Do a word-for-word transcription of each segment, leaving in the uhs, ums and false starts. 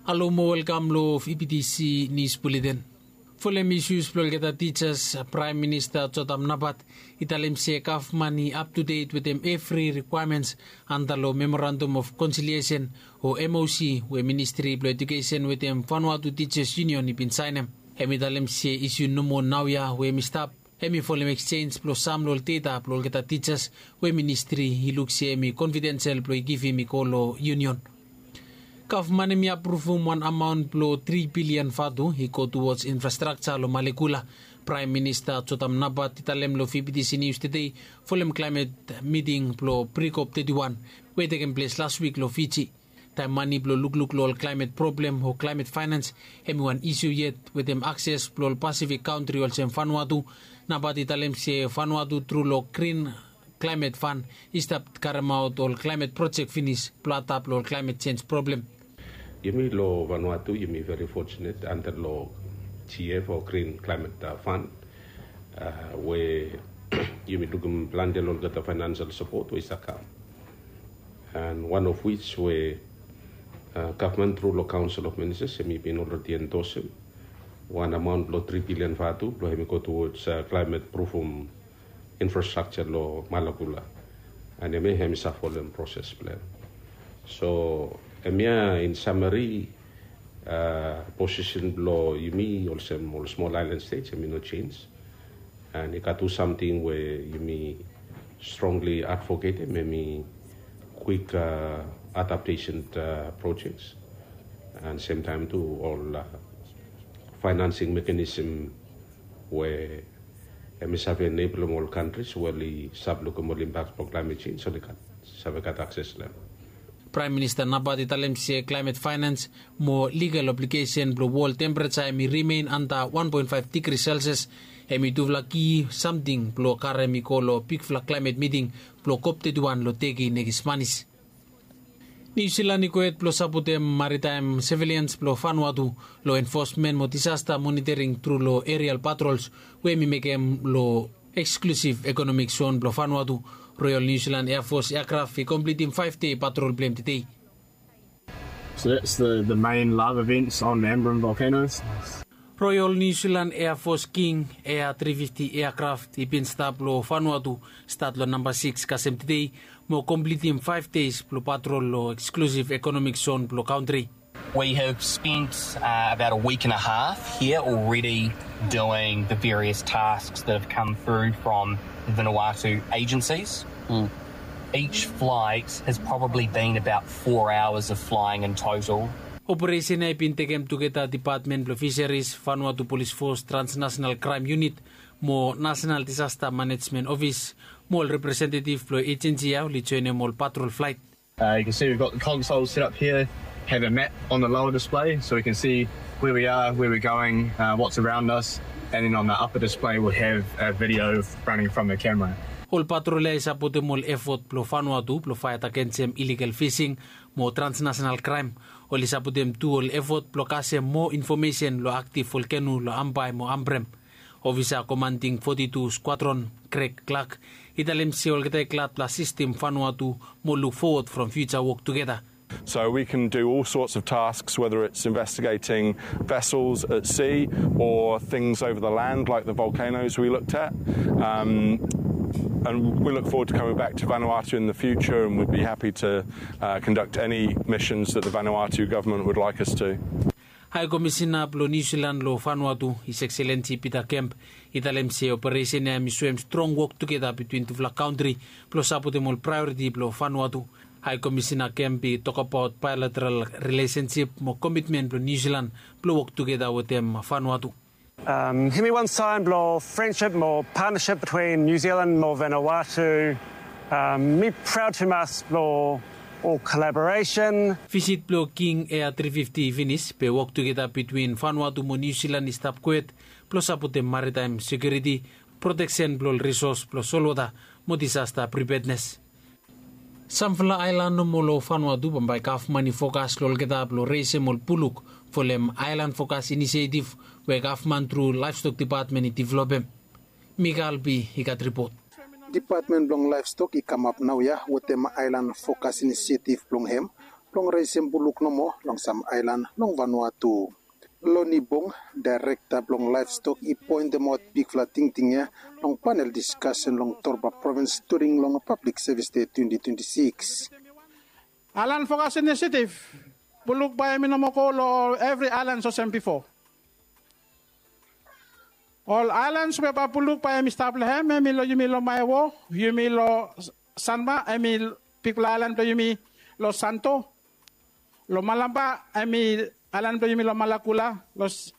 Hello mo welcome lo of E P T C News Bulletin. Fulem issues plolgeta teachers Prime Minister Chotam Nabat italim se Kafmani up to date with them every requirements under lo Memorandum of Conciliation o M O C we Ministry of Education with them Vanuatu Teachers Union ipin signem. Hemi talim se issue numo nauya we mistap. Hemi folem exchange plo samlol teta plolgeta teachers we Ministry hiluk se mi confidential plo give mi kolo union. Government mi approve one amount plo three billion fadu he go towards infrastructure lo Malekula. Prime Minister Chotam Nabat italem lo E P T C News today folem climate meeting plo pre-COP thirty-one we taken place last week lo Fiji. Time money plo look look lo climate problem ho climate finance hemi one issue yet with them access plo Pacific country also Vanuatu. Nabat italem se Vanuatu through lo green climate fund istap karamaut all climate project finish plata plo climate change problem. Yumi lo Vanuatu, yumi very fortunate under lo G F or Green Climate uh, Fund, uh, where yumi lugum plan de lo gata financial support we saka, and one of which we uh, government through lo Council of Ministers yumi been already endorsed one amount lo three billion fatu lo yumi go towards uh, climate proof um, infrastructure lo Malekula, and yumi hemi sa follow process plan. So Emia in summary, uh, position below Yumi also more small island states, Yumi no change, and it got to something where Yumi strongly advocated, maybe quick uh, adaptation uh, projects, and same time too all uh, financing mechanism where Yumi have enable all countries where the sub-local impacts for climate change, so they can have access to them. Prime Minister Nabat italem se climate finance mo legal obligation blo world temperature mi remain under one point five degrees Celsius emi tuvla ki something blo karemi kolo big fla climate meeting blo COP thirty-one lo tegi negismanis. New Zealand ikoet blo saputem maritime surveillance blo Vanuatu lo enforcement mo disaster monitoring through lo aerial patrols we mi mekem lo exclusive economic zone blo Vanuatu. Royal New Zealand Air Force aircraft we completing five-day patrol blame today. So that's the, the main lava events on the Ambrym volcanoes. Royal New Zealand Air Force King Air three fifty aircraft ipin stop lo Vanuatu start lo number six kasem today mo completing five days plo patrol lo exclusive economic zone plo country. We have spent uh, about a week and a half here already doing the various tasks that have come through from Vanuatu agencies. Mm. Each flight has probably been about four hours of flying in total. Operation ay pintegem together Department of Fisheries, Vanuatu Police Force, Transnational Crime Unit, mo National Disaster Management Office, mo representative plo agency yaw lichoine mo patrol flight. Uh, you can see we've got the console set up here, have a map on the lower display so we can see where we are, where we're going, uh, what's around us, and then on the upper display we'll have a video running from the camera. All patrol ay saputem mol effort plo Vanuatu plo fight against illegal fishing mo transnational crime. Oli saputem tuol effort plo kasem mo information lo active volcano lo Ambai mo Ambrym. Officer commanding forty-two Squadron Craig Clark italem se ol gete clat plus system Vanuatu mo look forward from future work together. So we can do all sorts of tasks, whether it's investigating vessels at sea or things over the land like the volcanoes we looked at. Um, and we look forward to coming back to Vanuatu in the future, and we'd be happy to uh, conduct any missions that the Vanuatu government would like us to. High Commissioner plo New Zealand lo Vanuatu, His Excellency Peter Kemp, italem se operation na miswem strong work together between the country plo saputemol priority plo Vanuatu. High Commissioner Kemp talk about bilateral relationship mo commitment plo New Zealand plo work together with them Vanuatu. Um, Hemi one sign blo friendship more partnership between New Zealand more Vanuatu. Um, me proud to mas blo all collaboration. Visit blo King Air three fifty finish pe work together between Vanuatu mo New Zealand stop kuet plus saputem maritime security protection blo resource plus solota mo disaster preparedness. Samfla Island no molo Vanuatu pambai Kafmani focus lol kita blo raise mol puluk folem Island Focus Initiative where government through Livestock Department develop. Mikael B. Hikat report. Department blong livestock i come up now ya with them Island Focus Initiative blong hem long reisem buluk nomo long Sam Island long Vanuatu. Loni Bong, Director long Livestock, i point them out big flating tingya long panel discussion long Torba Province during long Public Service Day twenty twenty-six. Alan Focus Initiative, buluk ba yamin mo ko lo every Alan so sem before. All islands we pa buluk pa yamin stable me milo yumi lo maewo, yumi lo Sanma, emi pikla Alan to yumi lo Santo, lo Malamba, emi Alan to yumi lo Malakula, los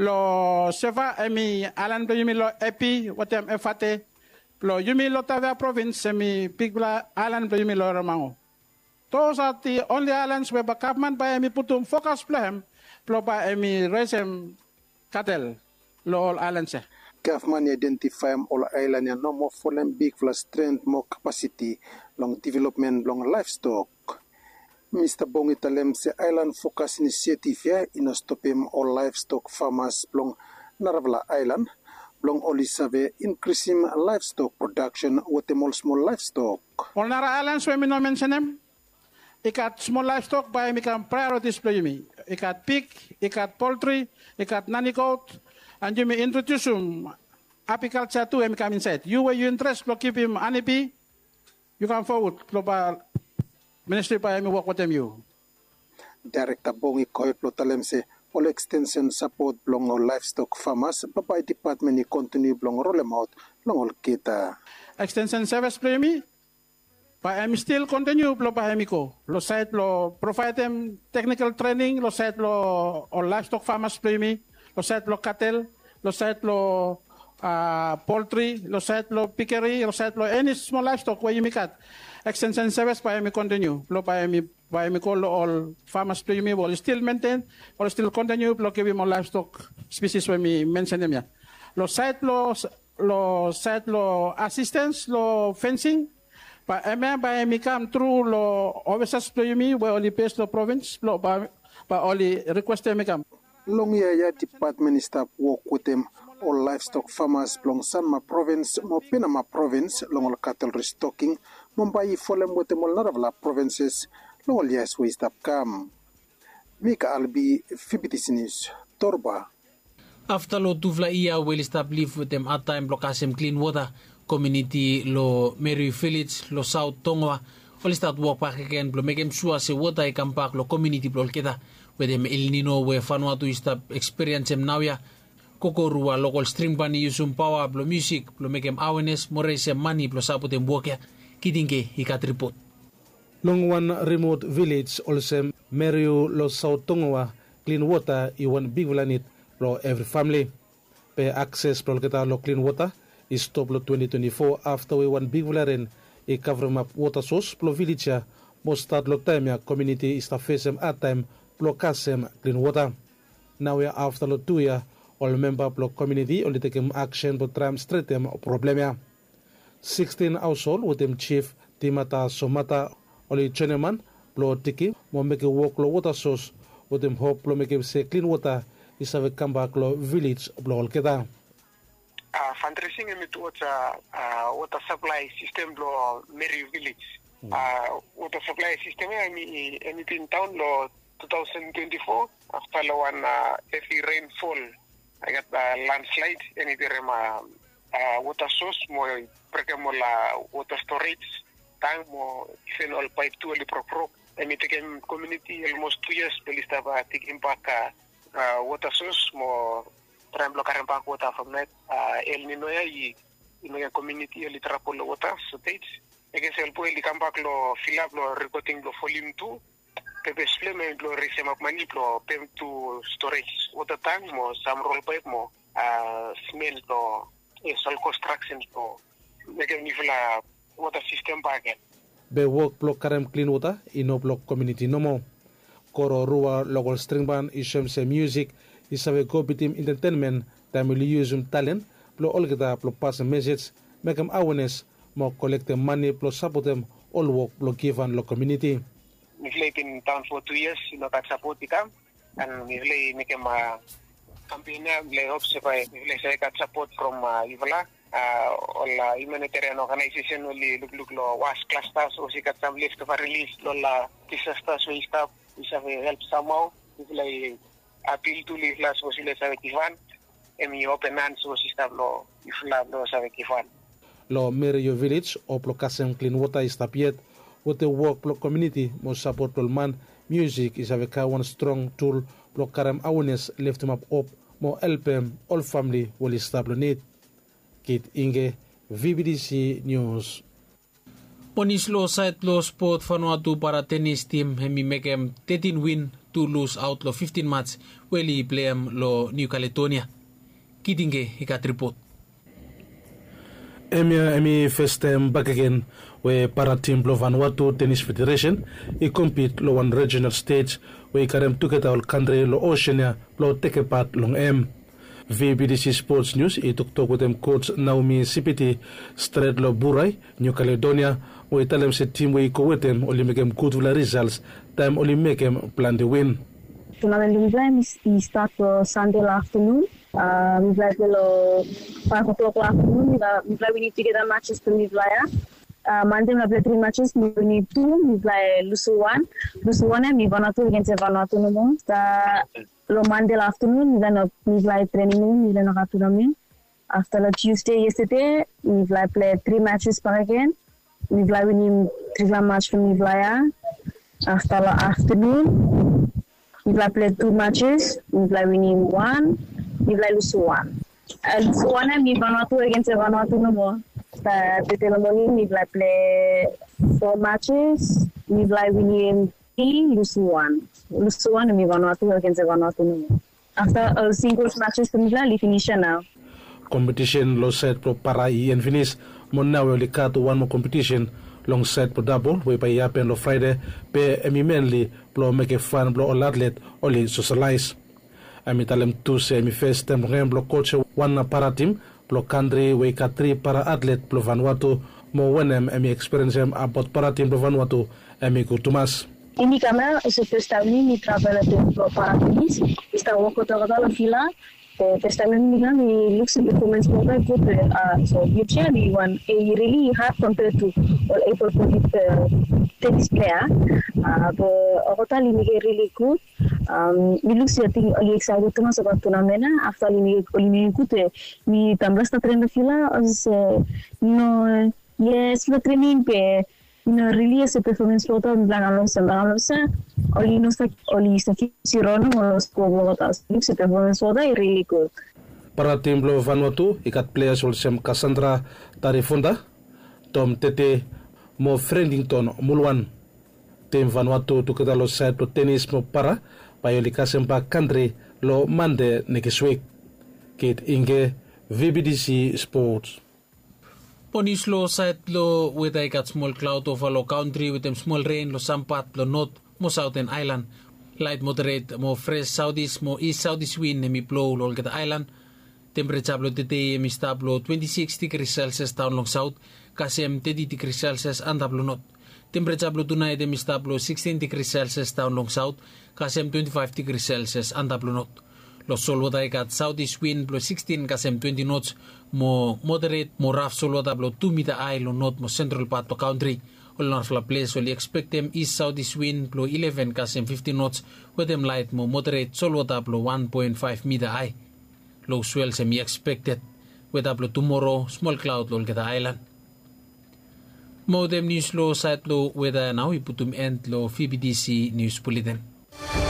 lo Seva, emi Alan to yumi lo Epi, watem efate, lo yumi lo Tavia Province, emi pikla Alan to yumi lo Ramango. Those are the only islands where Bakapman by emi putum focus plan, plo by emi resem cattle, lo all islands. Government identify all island and no more for them big plus strength more capacity long development long livestock. Mister Bong italem se island focus initiative ya in a stop him all livestock farmers long Naravla Island long only save increasing livestock production with the more small livestock. All Nara islands we no mention them. Ikat small livestock by mikam priorities play me. Ikat pig, ikat poultry, ikat nanny goat. And you may introduce him apiculture to him come inside. You were you interest to keep him honeybee, you come forward. Global Ministry by me work with them you. Director Bongi Koy Plotalem say all extension support long all livestock farmers, but by department continue long roll them out long all kita. Extension service play me. But I'm still continue lo pahemiko. Lo site lo provide them technical training, lo site lo all livestock farmers play me. Lo set lo cattle, lo set lo uh, poultry, lo set lo piggery, lo set lo any small livestock where you make it. Extension service by me continue. Lo by me by me call all farmers to me will still maintain or still continue. Lo give more livestock species where me mention them ya. Lo set lo lo set lo assistance lo fencing. But I mean by me come through lo officers to me where only pays lo province lo by by only request me come. Long year department staff work with them all livestock farmers long Sanma province, mo Pinama province, long all cattle restocking, Mumbai folem with them all Naravla provinces, long all years we stop come. Mika Albi, Fibitis News, Torba. After lo tuvla ia will stop live with them at time blocasem clean water community lo Mary Village, lo South Tongwa, all start walk back again, lo make them sure se water I come back lo community blokeda. With them El Nino we Vanuatu is the experience em now ya kokorua local string bani usum power blo music blo make em awareness more sem money blo saput em work kitinge ikat report long one remote village also Merio lo South Tongwa clean water i one big lanit lo every family pe access blo kita lo clean water is stop lo twenty twenty-four after we one big valaren e cover map water source blo village most start lo time ya community is the face em at time Blokasem clean water. Now we are after the two year, all member block community only taking action to try and straighten them problem. Sixteen household with them chief Timata Somata only Cheneman blow tiki mo make a walk lo water source with them hope blow make say clean water is have come back lo village blow keda. Uh, fundraising in towards uh, uh, water supply system blow Mary Village. Uh, water supply system I mean anything town lo twenty twenty-four after the one uh, heavy rainfall I got a landslide and it uh, uh, water source more prekemola water storage tank more even all pipe to only pro pro and it again community almost two years police have uh, taking back uh, uh, water source more try and block back water from that uh, El Nino ya i in the community only trapol water so takes again el po el come back lo fill up lo recording lo volume two Pepe supplement lo receive money lo pay to storage water tank mo some roll pipe mo uh, cement lo sol construction lo make a nifla water system back. Be work block karem clean water ino block community no more. Koro rua local string band isem se music isave go bitim entertainment tamili use um talent lo olgeta lo pass message make them awareness mo collect them money plus support them all work block given lo community. We've lived in town for two years, you know, that support the camp, and we've lived make a campaign, we hope to buy, we got support from uh, Ivala, uh, olla humanitarian organization oli look look lo was clusters o sikat some lift to release lo la disasters we stop we have help somehow like appeal to live las o sile sabe kifan emi open hands o sistab lo ifla lo sabe kifan lo Merio Village o plo kasem clean water istapiet with the work plo community mo support plo man music is have a one strong tool plo karam awareness lift him up up mo help him all family will stable need Kit Inge V B D C News. Ponislo site lo sport Vanuatu para tennis team hemi mekem thirteen win to lose out lo fifteen match weli playem lo New Caledonia. Kit Inge ikat report. Emia emi first time back again we para team lo Vanuatu Tennis Federation I compete lo one regional stage we karem together all country lo Oceania lo take part long M. V B D C Sports News I tuktok with them coach Naomi Sipiti Stred lo Buray New Caledonia we tell them se team we ko with them only make them good results time only make them plan the win. Tournament we start uh, Sunday afternoon. Uh, we play till five o'clock afternoon. We play we need to get our matches to me play. Uh, Monday we play three matches. We need two. We play Lusu one. Lusu one and we Vanuatu against Vanuatu no more. Lo Monday afternoon we then we play training. We then a tournament. After the Tuesday yesterday we play play three matches per again. We play we need three match from we play. After the afternoon we play play two matches. We play we need one. We play Lusu one. Lusu one and we Vanuatu against Vanuatu no more. The Telomoni we play play four matches. We play we need three Lusu one. Lusu one and we Vanuatu against Vanuatu no more. After uh, singles matches we play we finish now. Competition lo set pro para I and finish. Mona we cut one more competition long set pro double we pay happen lo Friday pe emi mainly pro make fun pro all athlete only socialize. Ami talem tu se mi first time remblo coach one para team pro country we cut three para athlete pro Vanuatu mo wenem emi experience em about para team pro Vanuatu emi kutumas. Ini kama se testami mi travel pro para tenis sta woko to la fila testament ni kami looks at performance more good uh, so you can be one a really hard compared to all able to hit uh, tennis player uh, but overall ini really good um we look at thing ali excited to mas about tournament after ini ini good mi tambah sta train fila as no yes lo training pe no really as a performance photo blanalo sa blanalo sa oli no sa oli sa sirono los cobotas looks at performance photo really good. Para tim lo Vanuatu ikat players ol sem Cassandra Tarifunda Tom Tete mo Friendington Mulwan tim Vanuatu tu kita lo side pro tennis mo para payoli kasem pa country lo mande nekisweek Kit Inge V B D C Sports. Ponislo side lo with I got small cloud over lo country with them small rain lo sampat lo north mo southern island light moderate mo fresh southeast mo east southeast wind mi blow lo get island temperature lo today mi stablo twenty-six degrees Celsius down long south kasem thirty degrees Celsius and up lo north temperature lo tonight mi stablo sixteen degrees Celsius down long south kasem twenty-five degrees Celsius and up lo north. Los sol what I got southeast wind plus sixteen kasem twenty knots mo moderate mo rough sol what blow two meter high lo north mo central part of country. All north la place only expect them east southeast wind blow eleven kasem fifteen knots with them light mo moderate sol what blow one point five meter high. Low swell semi expected with blow tomorrow small cloud lo get the island. Mo them news low side low weather now we put them end low V B D C news bulletin.